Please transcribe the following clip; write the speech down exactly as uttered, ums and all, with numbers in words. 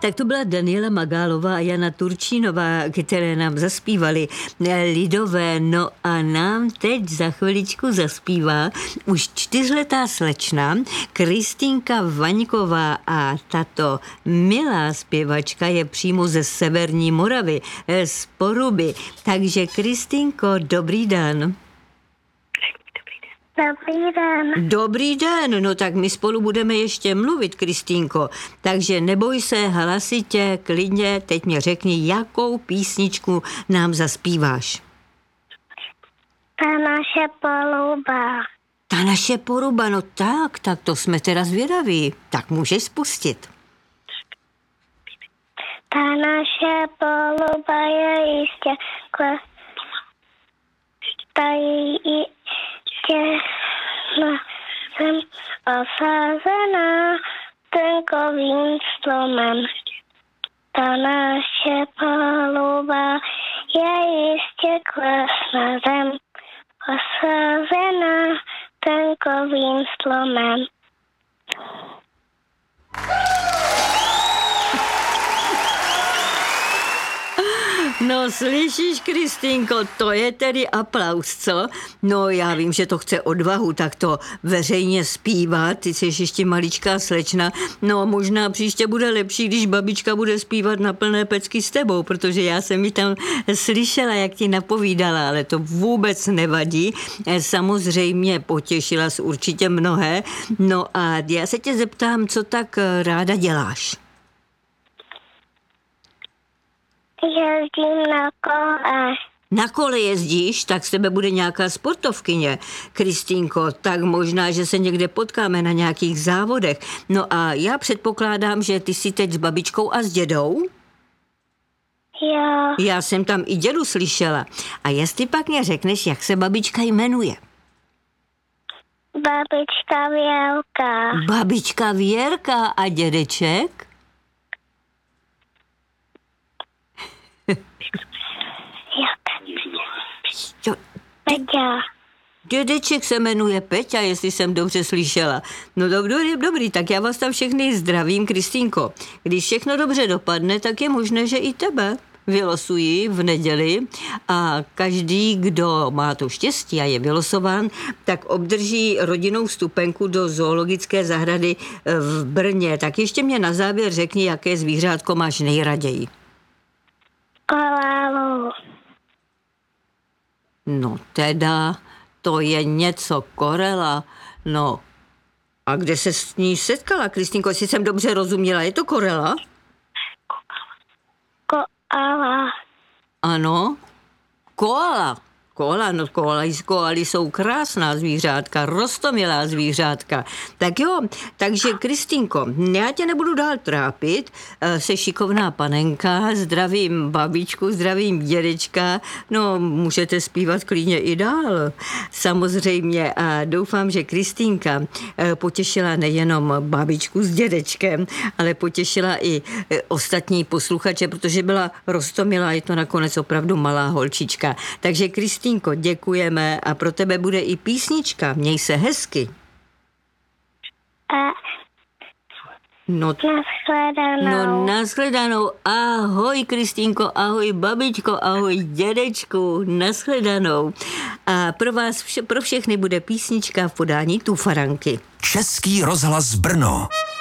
Tak to byla Daniela Magálová a Jana Turčínová, které nám zaspívali lidové. No a nám teď za chviličku zaspívá už čtyřletá slečna Kristýnka Vaňková a tato milá zpěvačka je přímo ze Severní Moravy, z Poruby. Takže Kristýnko, dobrý den. Dobrý den. Dobrý den, no tak my spolu budeme ještě mluvit, Kristýnko. Takže neboj se, hlasitě, klidně, teď mě řekni, jakou písničku nám zaspíváš. Ta naše poluba. Ta naše poruba, no tak, tak to jsme teda zvědaví. Tak můžeš spustit. Ta naše poluba je jistě kle... Ta je jistě na zem osazená tenkovým stromem. Ta naše poluba je jistě klesna zem osazená tenkovým stromem. No slyšíš, Kristýnko, to je tedy aplaus, co? No já vím, že to chce odvahu, tak to veřejně zpívat, ty jsi ještě maličká slečna, no možná příště bude lepší, když babička bude zpívat na plné pecky s tebou, protože já jsem ji tam slyšela, jak ti napovídala, ale to vůbec nevadí, samozřejmě potěšila jsi určitě mnohé, no a já se tě zeptám, co tak ráda děláš? Jezdím na kole. Na kole jezdíš, tak z tebe bude nějaká sportovkyně, Kristýnko, tak možná, že se někde potkáme na nějakých závodech. No a já předpokládám, že ty jsi teď s babičkou a s dědou? Jo. Já jsem tam i dědu slyšela. A jestli pak mě řekneš, jak se babička jmenuje? Babička Věrka. Babička Věrka a dědeček? Jo. Peťa. Dědeček se jmenuje Peťa, jestli jsem dobře slyšela. No dobrý, dobrý, tak já vás tam všechny zdravím, Kristýnko. Když všechno dobře dopadne, tak je možné, že i tebe vylosují v neděli a každý, kdo má to štěstí a je vylosován, tak obdrží rodinnou vstupenku do zoologické zahrady v Brně. Tak ještě mě na závěr řekni, jaké zvířátko máš nejraději. Koalu. No teda, to je něco korela. No, a kde se s ní setkala, Kristýnko, jestli jsem dobře rozuměla, je to korela? Koala. Ano, koala. Koala, no koaly, koaly jsou krásná zvířátka, roztomilá zvířátka. Tak jo, takže Kristýnko, já tě nebudu dál trápit, jsi šikovná panenka, zdravím babičku, zdravím dědečka, no můžete zpívat klidně i dál, samozřejmě a doufám, že Kristýnka potěšila nejenom babičku s dědečkem, ale potěšila i ostatní posluchače, protože byla roztomilá, je to nakonec opravdu malá holčička. Takže Kristýnko, Kristýnko, děkujeme a pro tebe bude i písnička. Měj se hezky. A no, nashledanou. No nashledanou. Ahoj Kristýnko, ahoj babičko, ahoj dědečku, nashledanou. A pro vás, vše, pro všechny bude písnička v podání Tufaranky. Český rozhlas Brno.